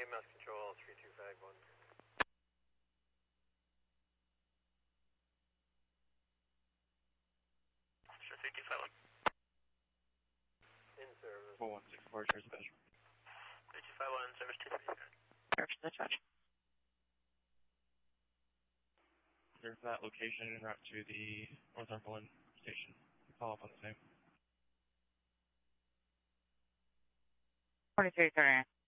EMS control 3251. Sure, 3251. In service. 4164, Jersey Dispatch. 3251 in service 239. Service Dispatch. Clear for that location en route to the Northumberland station. Follow up on the same. 4339.